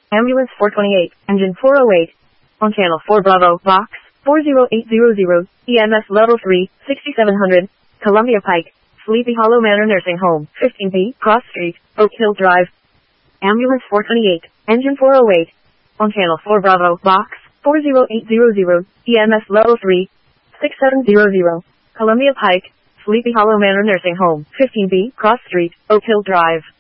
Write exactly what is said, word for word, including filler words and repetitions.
Ambulance four twenty-eight, engine four oh eight. On channel four Bravo, box four zero eight zero zero, E M S level three, sixty-seven hundred, Columbia Pike, Sleepy Hollow Manor Nursing Home, fifteen B, Cross Street, Oak Hill Drive. Ambulance four twenty-eight, engine four oh eight. On channel four Bravo, box four zero eight zero zero, E M S level three, six seven zero zero, Columbia Pike, Sleepy Hollow Manor Nursing Home, fifteen B, Cross Street, Oak Hill Drive.